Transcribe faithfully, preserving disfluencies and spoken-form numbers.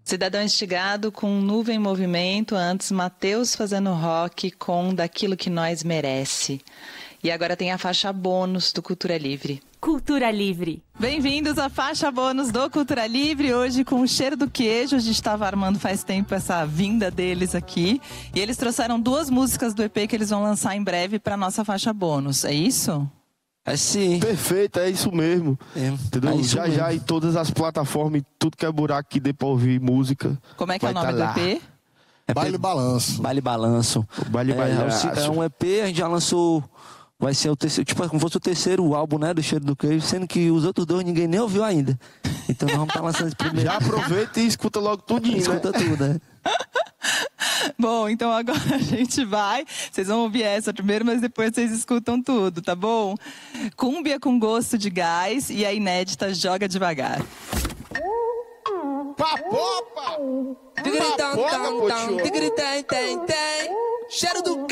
Cidadão Instigado com Nuvem em Movimento, antes Mateus fazendo rock com Daquilo que Nós Merece. E agora tem a faixa bônus do Cultura Livre. Cultura Livre. Bem-vindos à faixa bônus do Cultura Livre, hoje com o cheiro do queijo. A gente estava armando faz tempo essa vinda deles aqui. E eles trouxeram duas músicas do E P que eles vão lançar em breve para nossa faixa bônus. É isso? É sim. Perfeito, é isso mesmo. É, Entendeu? É isso já mesmo. Já em todas as plataformas, tudo que é buraco que dê pra ouvir música. Como é que é o nome tá do E P? É Baile Balanço. Baile Balanço. O Baile é, Balanço. É um E P, a gente já lançou. Vai ser o terceiro, tipo, como fosse o terceiro álbum, né, do Cheiro do Queijo, sendo que os outros dois ninguém nem ouviu ainda. Então nós vamos estar lançando esse primeiro. Já aproveita e escuta logo tudinho, Escuta né? tudo, né? Bom, então agora a gente vai. Vocês vão ouvir essa primeiro, mas depois vocês escutam tudo, tá bom? Cúmbia com Gosto de Gás e a inédita Joga Devagar. Papopa! Papopa, Tigritão, tem, tem. Cheiro do